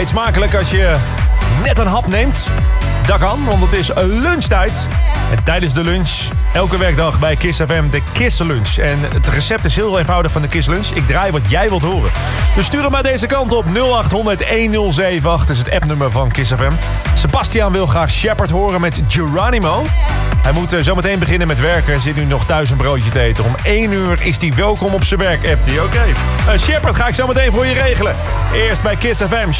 Eet smakelijk als je net een hap neemt. Dat kan, want het is lunchtijd. En tijdens de lunch, elke werkdag bij Kiss FM, de Kiss Lunch. En het recept is heel eenvoudig van de Kiss Lunch. Ik draai wat jij wilt horen. Dus stuur hem maar deze kant op. 0800 1078 is het appnummer van Kiss FM. Sebastian wil graag Shepard horen met Geronimo. Hij moet zometeen beginnen met werken. Hij zit nu nog thuis een broodje te eten. Om 1 uur is hij welkom op zijn werk, appt hij. Oké. Shepard ga ik zo meteen voor je regelen. Eerst bij Kiss FM.